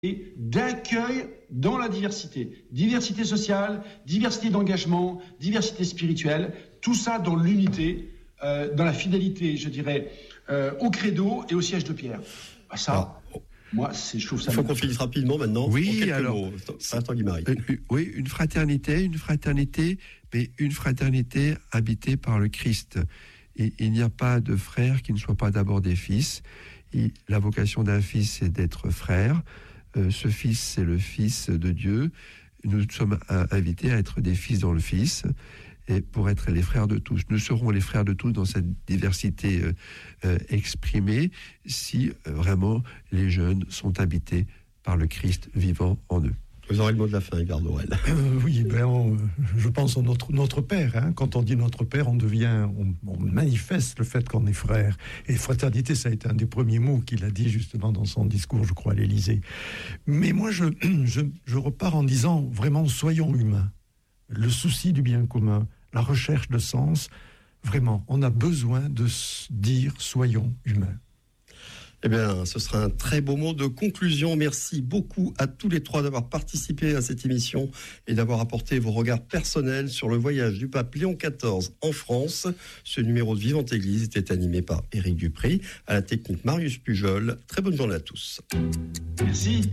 et d'accueil dans la diversité. Diversité sociale, diversité d'engagement, diversité spirituelle, tout ça dans l'unité, dans la fidélité, je dirais, au credo et au siège de Pierre. Moi, je trouve ça... Il faut qu'on finisse rapidement maintenant. Oui, alors... mots. Tanguy Marie. Oui, une fraternité, mais une fraternité habitée par le Christ. Et il n'y a pas de frère qui ne soit pas d'abord des fils. Et la vocation d'un fils, c'est d'être frère. Ce fils, c'est le Fils de Dieu. Nous sommes invités à être des fils dans le Fils, et pour être les frères de tous. Nous serons les frères de tous dans cette diversité exprimée, si vraiment les jeunes sont habités par le Christ vivant en eux. Vous aurez le mot de la fin, Edgar Dorel. Oui, je pense à notre Père. Hein. Quand on dit notre Père, on manifeste le fait qu'on est frère. Et fraternité, ça a été un des premiers mots qu'il a dit justement dans son discours, je crois, à l'Élysée. Mais moi, je repars en disant vraiment, soyons humains. Le souci du bien commun, la recherche de sens, vraiment, on a besoin de dire soyons humains. Eh bien, ce sera un très beau mot de conclusion. Merci beaucoup à tous les trois d'avoir participé à cette émission et d'avoir apporté vos regards personnels sur le voyage du pape Léon XIV en France. Ce numéro de Vivante Église était animé par Éric Dupry, à la technique Marius Pujol. Très bonne journée à tous. Merci.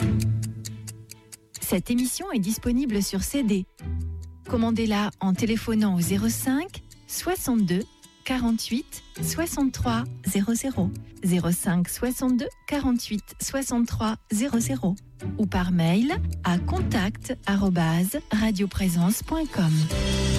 Cette émission est disponible sur CD. Commandez-la en téléphonant au 05 62 48 63 00, 05 62 48 63 00 ou par mail à contact@radioprésence.com.